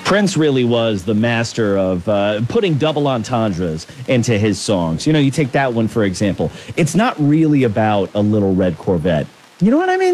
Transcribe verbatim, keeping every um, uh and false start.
Prince really was the master of uh, putting double entendres into his songs. You know, you take that one, for example. It's not really about a little red Corvette. You know what I mean?